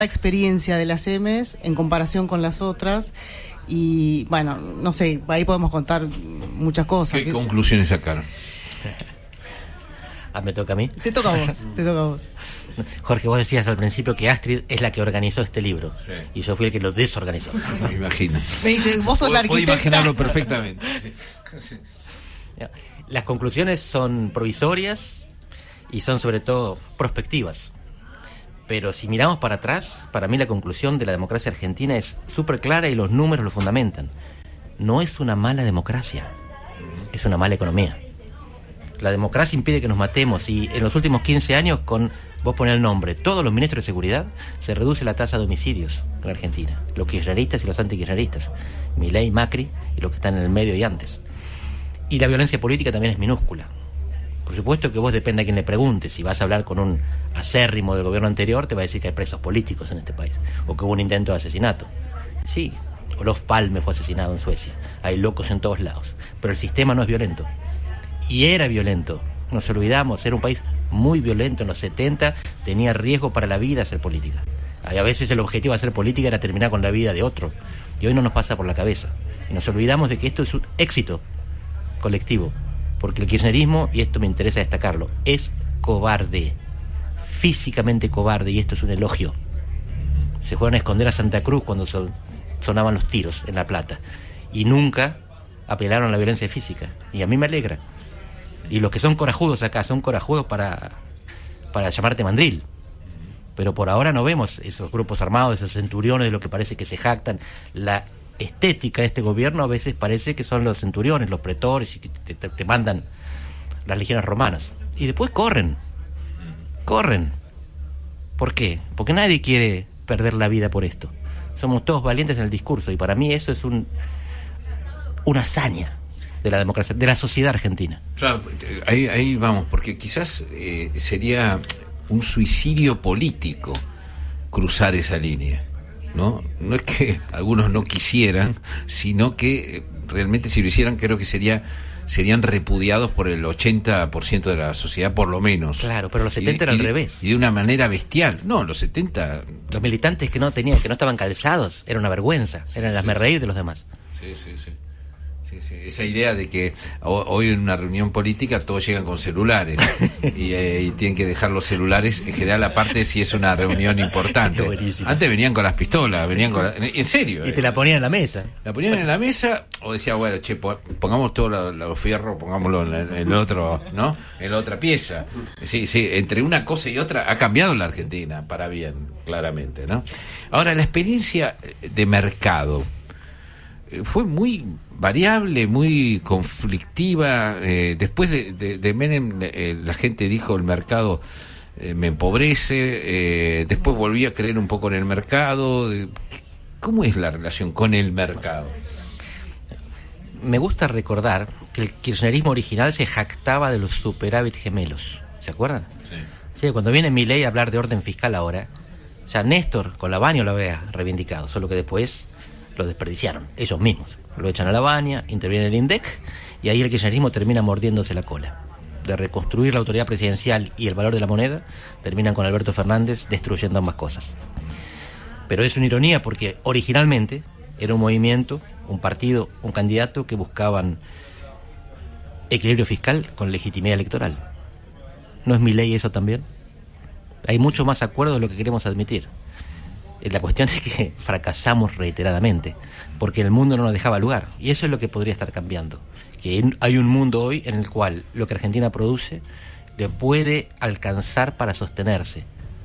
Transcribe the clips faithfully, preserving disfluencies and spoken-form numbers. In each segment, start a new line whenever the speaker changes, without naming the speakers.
experiencia de las E M E S en comparación con las otras. Y bueno, no sé, ahí podemos contar muchas cosas.
¿Qué conclusiones sacaron?
Ah, ¿me toca a mí?
Te toca a vos, te toca a vos.
Jorge, vos decías al principio que Astrid es la que organizó este libro.
Sí.
Y yo fui el que lo desorganizó.
Me imagino.
Me dice, vos sos la arquitecta.
Puedo imaginarlo perfectamente. Sí. Sí.
Las conclusiones son provisorias y son sobre todo prospectivas. Pero si miramos para atrás, para mí la conclusión de la democracia argentina es súper clara y los números lo fundamentan. No es una mala democracia, es una mala economía. La democracia impide que nos matemos y en los últimos quince años, con vos ponés el nombre, todos los ministros de seguridad, se reduce la tasa de homicidios en Argentina. Los kirchneristas y los antikirchneristas, Milei, Macri y los que están en el medio y antes. Y la violencia política también es minúscula. Por supuesto que vos, depende a quién le preguntes. Si vas a hablar con un acérrimo del gobierno anterior, te va a decir que hay presos políticos en este país, o que hubo un intento de asesinato. Sí, Olof Palme fue asesinado en Suecia. Hay locos en todos lados. Pero el sistema no es violento. Y era violento. Nos olvidamos, era un país muy violento en los setenta, tenía riesgo para la vida hacer política. A veces el objetivo de hacer política era terminar con la vida de otro. Y hoy no nos pasa por la cabeza. Y nos olvidamos de que esto es un éxito colectivo. Porque el kirchnerismo, y esto me interesa destacarlo, es cobarde. Físicamente cobarde, y esto es un elogio. Se fueron a esconder a Santa Cruz cuando son, sonaban los tiros en La Plata. Y nunca apelaron a la violencia física. Y a mí me alegra. Y los que son corajudos acá, son corajudos para, para llamarte mandril. Pero por ahora no vemos esos grupos armados, esos centuriones de lo que parece que se jactan. La estética de este gobierno a veces parece que son los centuriones, los pretores, y que te, te, te mandan las legiones romanas. Y después corren. Corren. ¿Por qué? Porque nadie quiere perder la vida por esto. Somos todos valientes en el discurso, y para mí eso es un una hazaña de la democracia, de la sociedad argentina.
Claro, ahí, ahí vamos, porque quizás eh, sería un suicidio político cruzar esa línea, ¿no? No es que algunos no quisieran, sino que eh, realmente si lo hicieran creo que sería serían repudiados por el ochenta por ciento de la sociedad, por lo menos.
Claro, pero los setenta era al revés.
Y de una manera bestial. No, los setenta...
Los militantes que no tenían, que no estaban calzados, era una vergüenza, eran el hazme reír de los demás.
Sí, sí, sí. Sí, sí. Esa idea de que hoy en una reunión política todos llegan con celulares y, eh, y tienen que dejar los celulares en general, aparte si es una reunión importante. Antes venían con las pistolas, venían con la, en serio.
Y
eh.
te la ponían en la mesa.
La ponían en la mesa o decía, bueno, che, pongamos todos los, los fierros, pongámoslo en el otro, ¿no? En la otra pieza. Sí, sí, entre una cosa y otra ha cambiado la Argentina para bien, claramente, ¿no? Ahora, la experiencia de mercado fue muy variable, muy conflictiva. Eh, después de, de, de Menem, eh, la gente dijo el mercado eh, me empobrece, eh, después volví a creer un poco en el mercado. ¿Cómo es la relación con el mercado?
Me gusta recordar que el kirchnerismo original se jactaba de los superávit gemelos. ¿Se acuerdan?
Sí.
Sí, cuando viene Milei a hablar de orden fiscal ahora, ya Néstor con Lavagna lo había reivindicado, solo que después lo desperdiciaron, ellos mismos. Lo echan a Lavagna, interviene el INDEC, y ahí el kirchnerismo termina mordiéndose la cola. De reconstruir la autoridad presidencial y el valor de la moneda, terminan con Alberto Fernández destruyendo ambas cosas. Pero es una ironía porque originalmente era un movimiento, un partido, un candidato que buscaban equilibrio fiscal con legitimidad electoral. ¿No es Milei eso también? Hay mucho más acuerdo de lo que queremos admitir. La cuestión es que fracasamos reiteradamente, porque el mundo no nos dejaba lugar, y eso es lo que podría estar cambiando. Que hay un mundo hoy en el cual lo que Argentina produce le puede alcanzar para sostenerse.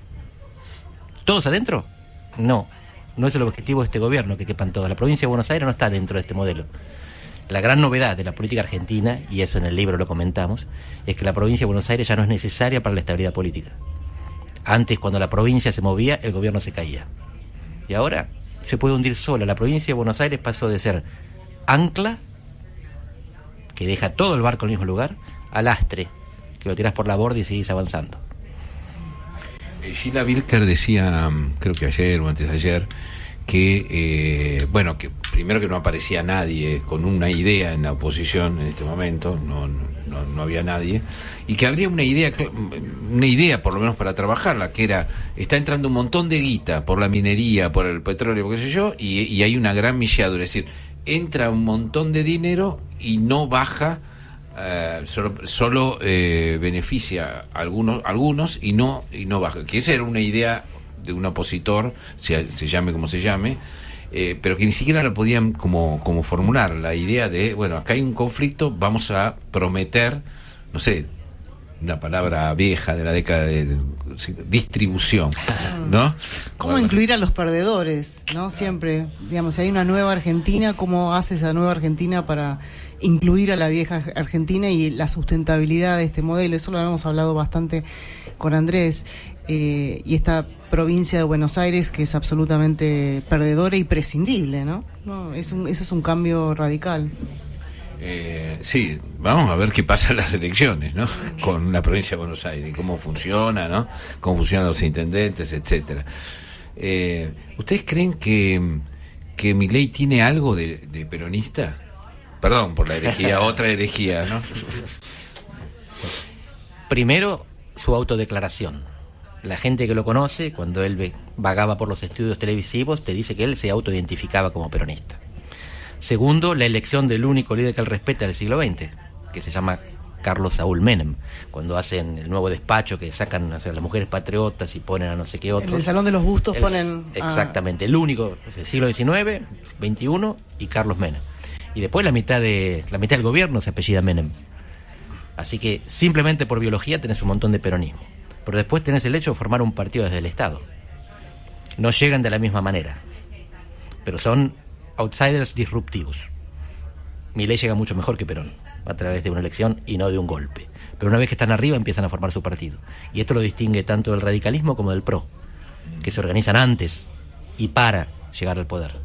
¿Todos adentro? No, no es el objetivo de este gobierno que quepan todos. La provincia de Buenos Aires no está dentro de este modelo. La gran novedad de la política argentina, y eso en el libro lo comentamos, es que la provincia de Buenos Aires ya no es necesaria para la estabilidad política. Antes, cuando la provincia se movía, el gobierno se caía. Y ahora se puede hundir sola. La provincia de Buenos Aires pasó de ser ancla, que deja todo el barco en el mismo lugar, a lastre, que lo tirás por la borda y seguís avanzando.
Sheila Birker decía, creo que ayer o antes de ayer, que, eh, bueno, que primero que no aparecía nadie con una idea en la oposición en este momento, no, no, no había nadie, y que habría una idea, una idea por lo menos para trabajarla, que era, está entrando un montón de guita por la minería, por el petróleo, por qué sé yo, y, y hay una gran milladura, es decir, entra un montón de dinero y no baja, eh, solo, solo eh, beneficia a algunos, algunos y no, y no baja, que esa era una idea de un opositor, se, se llame como se llame, eh, pero que ni siquiera la podían como, como formular, la idea de, bueno, acá hay un conflicto, vamos a prometer, no sé, una palabra vieja de la década de distribución, ¿no?
¿Cómo incluir a los perdedores, no? Siempre, digamos, si hay una nueva Argentina, ¿cómo hace esa nueva Argentina para incluir a la vieja Argentina y la sustentabilidad de este modelo? Eso lo hemos hablado bastante con Andrés. Eh, y esta provincia de Buenos Aires que es absolutamente perdedora y prescindible, ¿no? No, es un, eso es un cambio radical.
Eh, sí, vamos a ver qué pasa en las elecciones, ¿no? Con la provincia de Buenos Aires, cómo funciona, ¿no? Cómo funcionan los intendentes, etcétera. Eh, ¿Ustedes creen que, que Milei tiene algo de, de peronista? Perdón por la herejía, otra herejía, ¿no?
Primero, su autodeclaración. La gente que lo conoce, cuando él vagaba por los estudios televisivos, te dice que él se autoidentificaba como peronista. Segundo, la elección del único líder que él respeta del siglo veinte, que se llama Carlos Saúl Menem, cuando hacen el nuevo despacho que sacan, o sea, las mujeres patriotas y ponen a no sé qué otros.
En el Salón de los Bustos
el,
ponen...
Exactamente, a... el único, el siglo diecinueve, veintiuno y Carlos Menem. Y después la mitad de la mitad del gobierno se apellida Menem. Así que simplemente por biología tenés un montón de peronismo. Pero después tenés el hecho de formar un partido desde el Estado. No llegan de la misma manera, pero son outsiders disruptivos. Milei llega mucho mejor que Perón, a través de una elección y no de un golpe. Pero una vez que están arriba empiezan a formar su partido. Y esto lo distingue tanto del radicalismo como del P R O, que se organizan antes y para llegar al poder.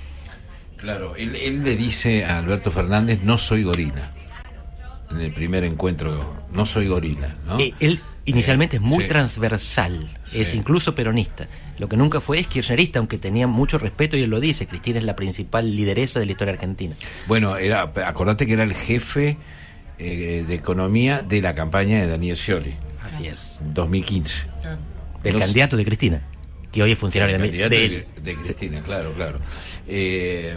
Claro, él, él le dice a Alberto Fernández, no soy gorila. En el primer encuentro, no soy gorila, ¿no?
Eh, él inicialmente
eh,
es muy
sí.
transversal,
Sí.
es incluso peronista. Lo que nunca fue es kirchnerista, aunque tenía mucho respeto, y él lo dice, Cristina es la principal lideresa de la historia argentina.
Bueno, era, acordate que era el jefe eh, de economía de la campaña de Daniel Scioli.
Así es.
dos mil quince.
El
No
candidato de Cristina, que hoy es funcionario
el
de,
candidato
de
de,
él.
de Cristina, claro, claro. Eh,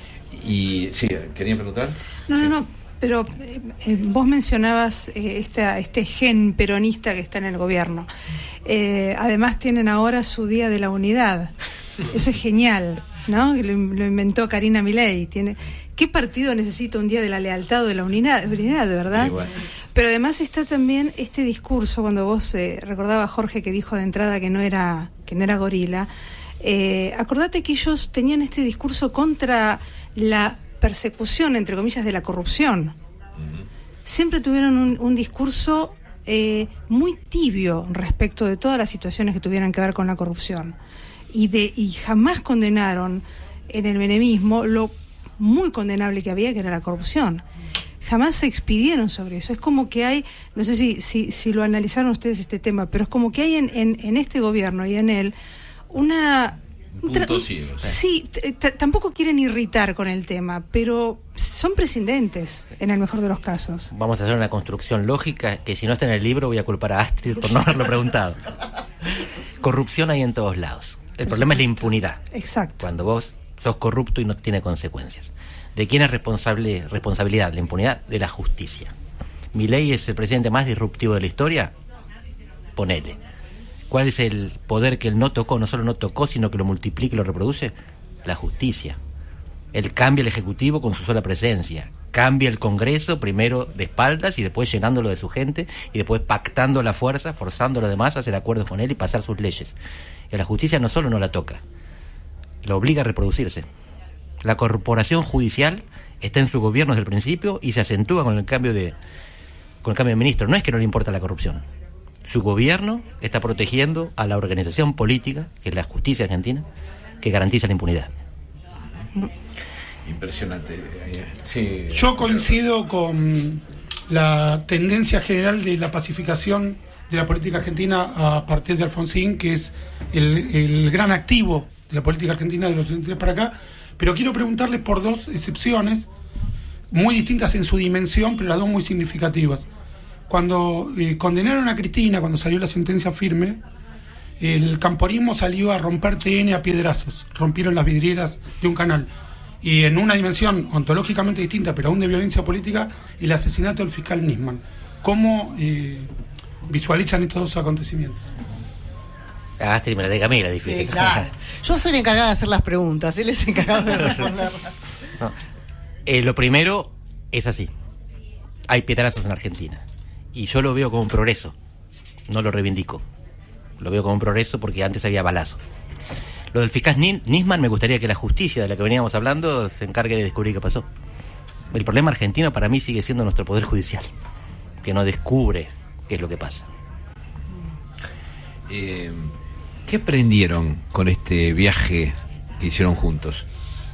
y sí, ¿querían preguntar?
No,
sí.
no, no. Pero eh, eh, vos mencionabas eh, esta, este gen peronista que está en el gobierno. Eh, además tienen ahora su Día de la Unidad. Eso es genial, ¿no? Lo, lo inventó Karina Milei. Tiene, ¿qué partido necesita un Día de la Lealtad o de la Unidad, unidad verdad?
Bueno.
Pero además está también este discurso, cuando vos eh, recordaba a Jorge que dijo de entrada que no era, que no era gorila. Eh, acordate que ellos tenían este discurso contra la persecución, entre comillas, de la corrupción. Uh-huh. Siempre tuvieron un, un discurso eh, muy tibio respecto de todas las situaciones que tuvieran que ver con la corrupción. Y, de, y jamás condenaron en el menemismo lo muy condenable que había, que era la corrupción. Jamás se expidieron sobre eso. Es como que hay, no sé si, si, si lo analizaron ustedes este tema, pero es como que hay en, en, en este gobierno y en él una...
Punto ciego, sí.
Sí, t- t- tampoco quieren irritar con el tema, pero son prescindentes en el mejor de los casos.
Vamos a hacer una construcción lógica que si no está en el libro voy a culpar a Astrid por no haberlo preguntado. Corrupción hay en todos lados. El problema es la impunidad.
Exacto.
Cuando vos sos corrupto y no tiene consecuencias. ¿De quién es responsable, responsabilidad? La impunidad de la justicia. ¿Milei es el presidente más disruptivo de la historia? Ponele. ¿Cuál es el poder que él no tocó? No solo no tocó, sino que lo multiplica y lo reproduce. La justicia. Él cambia el Ejecutivo con su sola presencia. Cambia el Congreso, primero de espaldas y después llenándolo de su gente y después pactando la fuerza, forzando a los demás a hacer acuerdos con él y pasar sus leyes. Y a la justicia no solo no la toca, la obliga a reproducirse. La corporación judicial está en su gobierno desde el principio y se acentúa con el cambio de, con el cambio de ministro. No es que no le importa la corrupción. Su gobierno está protegiendo a la organización política, que es la justicia argentina, que garantiza la impunidad.
Impresionante. Sí,
yo coincido con la tendencia general de la pacificación de la política argentina a partir de Alfonsín, que es el, el gran activo de la política argentina de los setenta y tres para acá, pero quiero preguntarles por dos excepciones muy distintas en su dimensión, pero las dos muy significativas. Cuando eh, condenaron a Cristina, cuando salió la sentencia firme, el camporismo salió a romper T N a piedrazos, rompieron las vidrieras de un canal. Y en una dimensión ontológicamente distinta, pero aún de violencia política, el asesinato del fiscal Nisman. ¿Cómo eh, visualizan estos dos acontecimientos?
Ah, Astrid, me la deja a mí, la difícil.
Sí, claro. Yo soy la encargada de hacer las preguntas, él es encargado de responderlas.
No. Eh, lo primero es así. Hay piedrazos en Argentina. Y yo lo veo como un progreso. No lo reivindico. Lo veo como un progreso porque antes había balazo. Lo del fiscal Nisman, me gustaría que la justicia de la que veníamos hablando se encargue de descubrir qué pasó. El problema argentino para mí sigue siendo nuestro Poder Judicial, que no descubre qué es lo que pasa.
Eh, ¿Qué aprendieron con este viaje que hicieron juntos?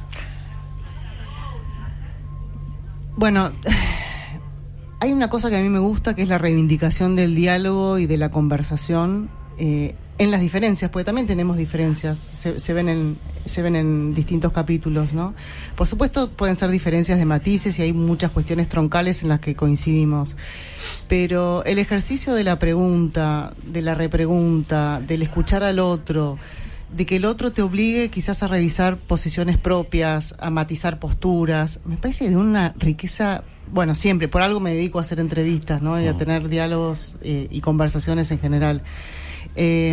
Bueno, hay una cosa que a mí me gusta, que es la reivindicación del diálogo y de la conversación eh, en las diferencias, porque también tenemos diferencias, se, se ven en se ven en distintos capítulos, ¿no? Por supuesto pueden ser diferencias de matices y hay muchas cuestiones troncales en las que coincidimos, pero el ejercicio de la pregunta, de la repregunta, del escuchar al otro, de que el otro te obligue quizás a revisar posiciones propias, a matizar posturas, me parece de una riqueza. Bueno, siempre, por algo me dedico a hacer entrevistas, ¿no? Y a tener diálogos eh, y conversaciones en general. Eh,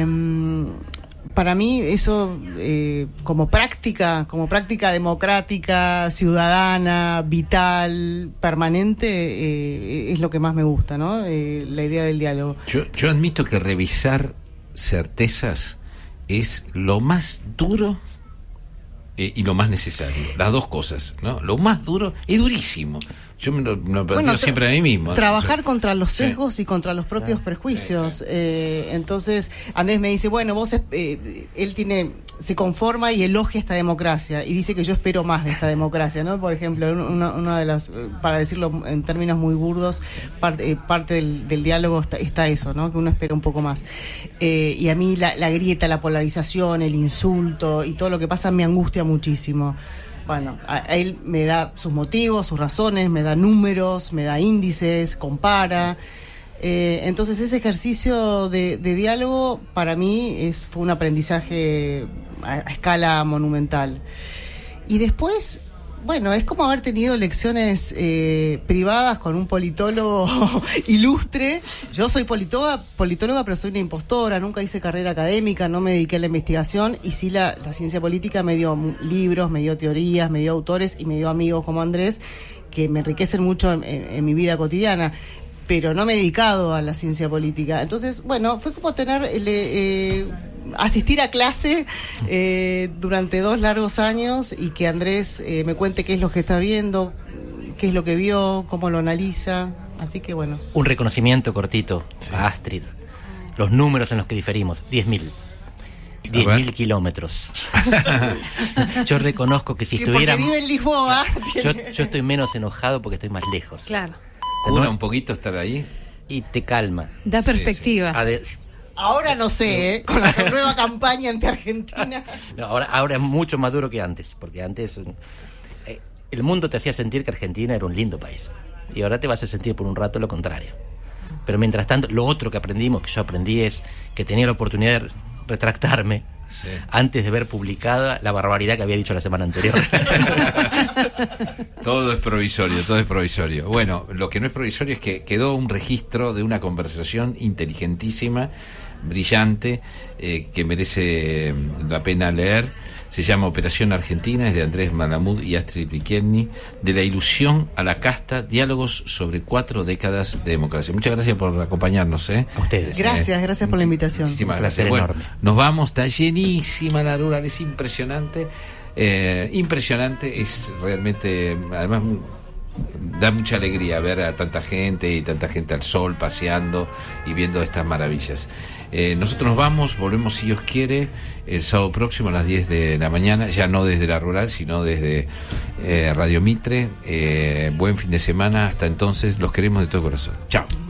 para mí eso eh, como práctica, como práctica democrática, ciudadana, vital, permanente, eh, es lo que más me gusta, ¿no? Eh, la idea del diálogo.
Yo, yo admito que revisar certezas es lo más duro eh, y lo más necesario, las dos cosas, ¿no? Lo más duro es durísimo. Yo me lo, me lo planteo bueno, siempre a mí mismo.
Trabajar
o sea, contra
los sesgos sí. y contra los propios sí, prejuicios. Sí, sí. Eh, entonces, Andrés me dice, bueno, vos, eh, él tiene, se conforma y elogia esta democracia y dice que yo espero más de esta democracia, ¿no? Por ejemplo, una, una de las, para decirlo en términos muy burdos, parte, eh, parte del, del diálogo está, está eso, ¿no? Que uno espera un poco más. Eh, y a mí la, la grieta, la polarización, el insulto y todo lo que pasa me angustia muchísimo. Bueno, a, a él me da sus motivos, sus razones, me da números, me da índices, compara. Eh, entonces ese ejercicio de, de diálogo para mí es, fue un aprendizaje a, a escala monumental. Y después, bueno, es como haber tenido lecciones eh, privadas con un politólogo ilustre. Yo soy politóloga, politóloga, pero soy una impostora, nunca hice carrera académica, no me dediqué a la investigación, y sí la, la ciencia política me dio libros, me dio teorías, me dio autores y me dio amigos como Andrés, que me enriquecen mucho en, en, en mi vida cotidiana, pero no me he dedicado a la ciencia política. Entonces, bueno, fue como tener... Eh, eh, asistir a clase eh, durante dos largos años y que Andrés eh, me cuente qué es lo que está viendo, qué es lo que vio, cómo lo analiza. Así que bueno.
Un reconocimiento cortito sí. a Astrid. Los números en los que diferimos, diez mil. diez mil kilómetros. Yo reconozco que si estuviera...
Porque vive en Lisboa.
Yo, yo estoy menos enojado porque estoy más lejos.
Claro.
¿Cura un poquito estar ahí?
Y te calma.
Da sí, perspectiva. Sí.
Ade-
Ahora no sé, ¿eh? Con la nueva campaña ante Argentina.
No, ahora, ahora es mucho más duro que antes, porque antes eh, el mundo te hacía sentir que Argentina era un lindo país. Y ahora te vas a sentir por un rato lo contrario. Pero mientras tanto, lo otro que aprendimos, que yo aprendí, es que tenía la oportunidad de retractarme sí. antes de ver publicada la barbaridad que había dicho la semana anterior.
Todo es provisorio, todo es provisorio. Bueno, lo que no es provisorio es que quedó un registro de una conversación inteligentísima, brillante, eh, que merece la pena leer. Se llama Operación Argentina, es de Andrés Malamud y Astrid Picchietti, de la ilusión a la casta, diálogos sobre cuatro décadas de democracia. Muchas gracias por acompañarnos, ¿eh?
A ustedes.
Gracias,
eh,
gracias por la invitación.
Muchísimas gracias. Bueno, nos vamos, está llenísima la rural, es impresionante, eh, impresionante, es realmente, además, da mucha alegría ver a tanta gente y tanta gente al sol paseando y viendo estas maravillas. Eh, nosotros nos vamos, volvemos si Dios quiere el sábado próximo a las diez de la mañana, ya no desde la rural sino desde eh, Radio Mitre. Eh, buen fin de semana, hasta entonces los queremos de todo corazón. Chao.